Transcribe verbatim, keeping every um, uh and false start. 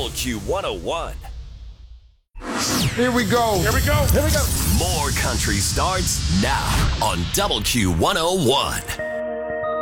Double Q one oh one. Here we go. Here we go. Here we go. More country starts now on Double Q one oh one.